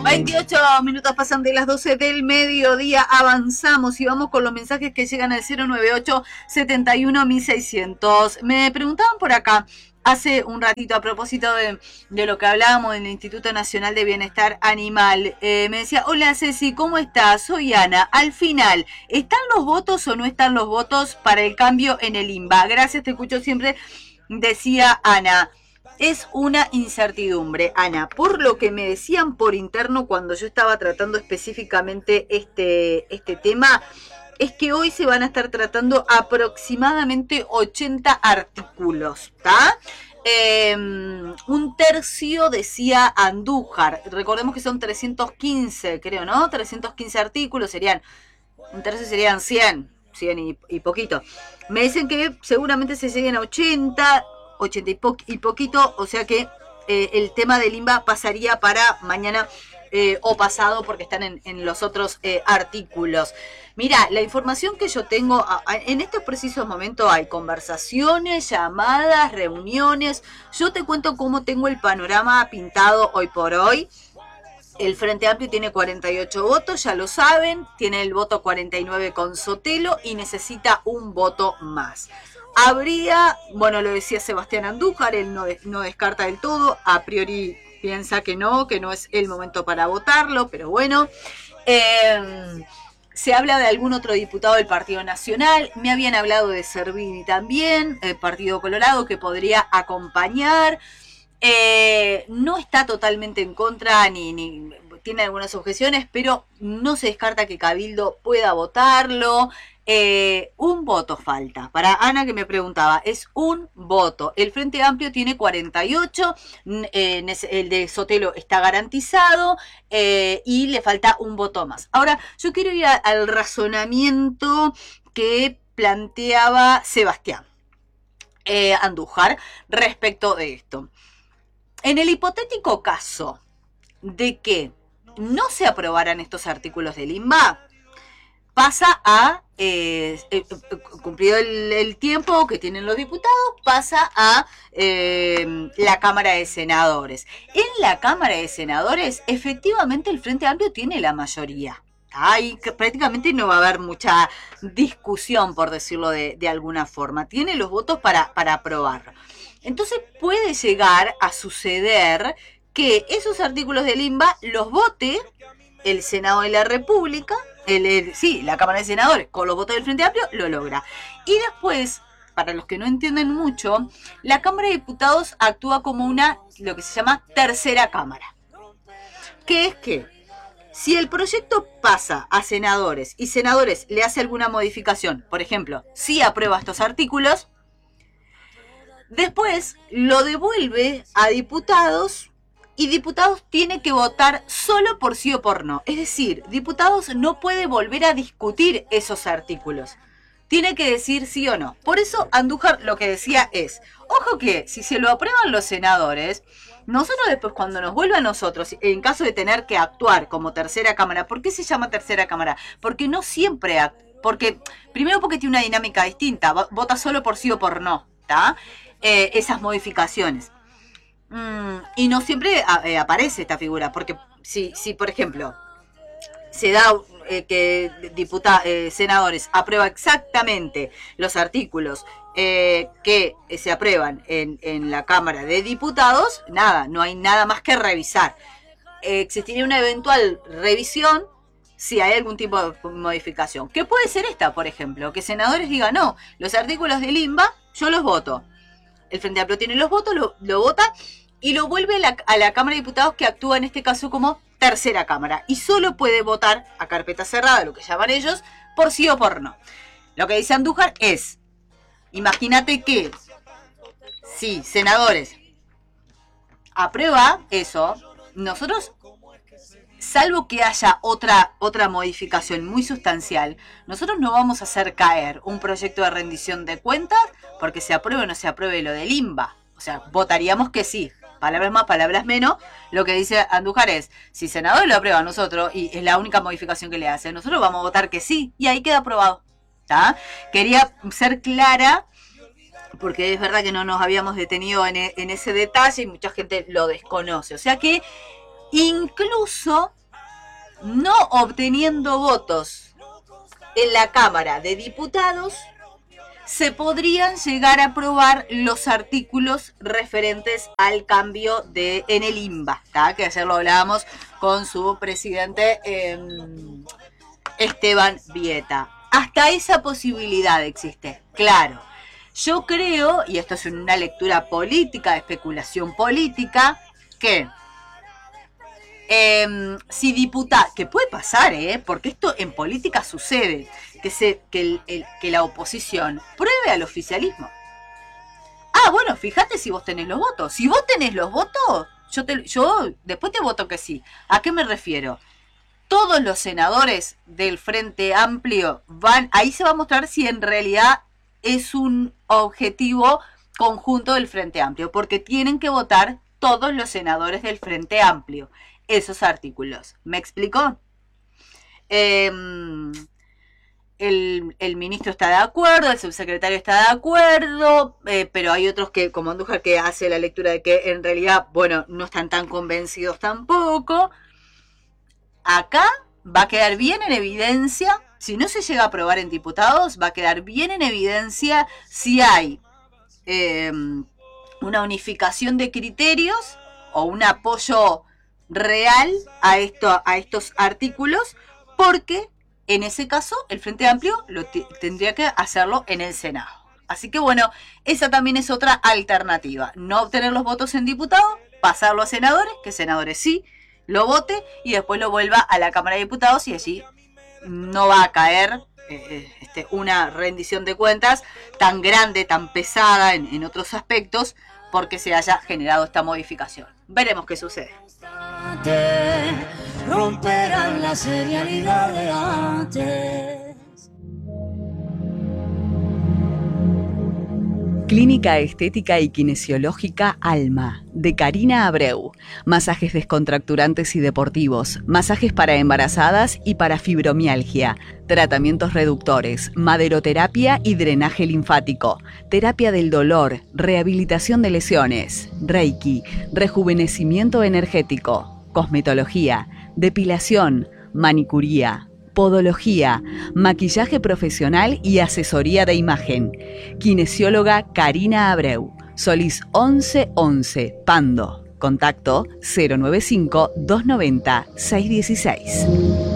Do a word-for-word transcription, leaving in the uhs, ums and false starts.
veintiocho minutos pasan de las doce del mediodía, avanzamos y vamos con los mensajes que llegan al cero nueve ocho, setenta y uno, mil seiscientos. Me preguntaban por acá hace un ratito a propósito de, de lo que hablábamos del Instituto Nacional de Bienestar Animal. Eh, me decía, hola Ceci, ¿cómo estás? Soy Ana. Al final, ¿están los votos o no están los votos para el cambio en el I N B A? Gracias, te escucho siempre, decía Ana. Es una incertidumbre, Ana, por lo que me decían por interno cuando yo estaba tratando específicamente este, este tema, es que hoy se van a estar tratando aproximadamente ochenta artículos, ¿está? Eh, un tercio decía Andújar, recordemos que son trescientos quince, creo, ¿no? trescientos quince artículos, serían, un tercio serían cien, cien y, y poquito. Me dicen que seguramente se lleguen a ochenta, ochenta y, po y poquito, o sea que eh, el tema del I N B A pasaría para mañana eh, o pasado porque están en, en los otros eh, artículos. Mira, la información que yo tengo, a, a, en estos precisos momentos hay conversaciones, llamadas, reuniones. Yo te cuento cómo tengo el panorama pintado hoy por hoy. El Frente Amplio tiene cuarenta y ocho votos, ya lo saben, tiene el voto cuarenta y nueve con Sotelo y necesita un voto más. Habría, bueno, lo decía Sebastián Andújar, él no, de, no descarta del todo, a priori piensa que no, que no es el momento para votarlo, pero bueno. Eh, se habla de algún otro diputado del Partido Nacional, me habían hablado de Servini también, el Partido Colorado, que podría acompañar. Eh, no está totalmente en contra, ni, ni tiene algunas objeciones, pero no se descarta que Cabildo pueda votarlo. Eh, un voto falta. Para Ana que me preguntaba, es un voto. El Frente Amplio tiene cuarenta y ocho, eh, el de Sotelo está garantizado eh, y le falta un voto más. Ahora, yo quiero ir a, al razonamiento que planteaba Sebastián eh, Andújar respecto de esto. En el hipotético caso de que no se aprobaran estos artículos del I N B A, pasa a, eh, eh, cumplido el, el tiempo que tienen los diputados, pasa a eh, la Cámara de Senadores. En la Cámara de Senadores, efectivamente, el Frente Amplio tiene la mayoría. Ahí prácticamente no va a haber mucha discusión, por decirlo de, de alguna forma. Tiene los votos para, para aprobarlo. Entonces puede llegar a suceder que esos artículos del I N B A los vote el Senado de la República, el, el, sí, la Cámara de Senadores, con los votos del Frente Amplio, lo logra. Y después, para los que no entienden mucho, la Cámara de Diputados actúa como una, lo que se llama tercera cámara. ¿Qué es que? Si el proyecto pasa a senadores y senadores le hace alguna modificación, por ejemplo, si aprueba estos artículos, después lo devuelve a diputados y diputados tiene que votar solo por sí o por no. Es decir, diputados no puede volver a discutir esos artículos. Tiene que decir sí o no. Por eso Andújar lo que decía es, ojo que si se lo aprueban los senadores, nosotros después cuando nos vuelva a nosotros, en caso de tener que actuar como tercera cámara, ¿por qué se llama tercera cámara? Porque no siempre, porque primero porque tiene una dinámica distinta, vota solo por sí o por no, ¿está? Eh, esas modificaciones. Mm, y no siempre eh, aparece esta figura, porque si, si por ejemplo, se da eh, que diputados, eh, senadores aprueba exactamente los artículos eh, que eh, se aprueban en, en la Cámara de Diputados, nada, no hay nada más que revisar. Eh, existiría una eventual revisión si hay algún tipo de modificación. ¿Qué puede ser esta, por ejemplo? Que senadores digan, no, los artículos del I N B A yo los voto. El Frente Amplio tiene los votos, lo, lo vota y lo vuelve a la, a la Cámara de Diputados, que actúa en este caso como tercera cámara. Y solo puede votar a carpeta cerrada, lo que llaman ellos, por sí o por no. Lo que dice Andújar es, imagínate que si senadores aprueba eso, nosotros, salvo que haya otra, otra modificación muy sustancial, nosotros no vamos a hacer caer un proyecto de rendición de cuentas porque se apruebe o no se apruebe lo del I N B A. O sea, votaríamos que sí. Palabras más, palabras menos. Lo que dice Andújar es, si senador lo aprueba a nosotros, y es la única modificación que le hace, nosotros vamos a votar que sí, y ahí queda aprobado. ¿Tá? Quería ser clara, porque es verdad que no nos habíamos detenido en, e, en ese detalle y mucha gente lo desconoce. O sea que incluso no obteniendo votos en la Cámara de Diputados, se podrían llegar a aprobar los artículos referentes al cambio de en el INBA, ¿tá? Que ayer lo hablábamos con su presidente eh, Esteban Vieta. Hasta esa posibilidad existe, claro. Yo creo, y esto es una lectura política, especulación política, que eh, si diputado, que puede pasar, ¿eh? Porque esto en política sucede, que, se, que, el, el, que la oposición pruebe al oficialismo. Ah, bueno, fíjate si vos tenés los votos. Si vos tenés los votos, yo, te, yo después te voto que sí. ¿A qué me refiero? Todos los senadores del Frente Amplio van, ahí se va a mostrar si en realidad es un objetivo conjunto del Frente Amplio, porque tienen que votar todos los senadores del Frente Amplio esos artículos. ¿Me explicó? Eh, el, el ministro está de acuerdo, el subsecretario está de acuerdo, eh, pero hay otros que, como Andújar, que hace la lectura de que en realidad, bueno, no están tan convencidos tampoco. Acá va a quedar bien en evidencia, si no se llega a aprobar en diputados, va a quedar bien en evidencia si hay eh, una unificación de criterios o un apoyo real a, esto, a estos artículos, porque en ese caso el Frente Amplio lo tendría que hacerlo en el Senado. Así que bueno, esa también es otra alternativa. No obtener los votos en diputados, pasarlo a senadores, que senadores sí lo vote y después lo vuelva a la Cámara de Diputados y allí no va a caer eh, este, una rendición de cuentas tan grande, tan pesada en, en otros aspectos, porque se haya generado esta modificación. Veremos qué sucede. Romperán la serialidad de antes. Clínica Estética y Kinesiológica Alma, de Karina Abreu. Masajes descontracturantes y deportivos, masajes para embarazadas y para fibromialgia, tratamientos reductores, maderoterapia y drenaje linfático, terapia del dolor, rehabilitación de lesiones, reiki, rejuvenecimiento energético, cosmetología, depilación, manicuría, podología, maquillaje profesional y asesoría de imagen. Kinesióloga Karina Abreu, Solís once once, Pando. Contacto cero nueve cinco, dos nueve cero, seis uno seis.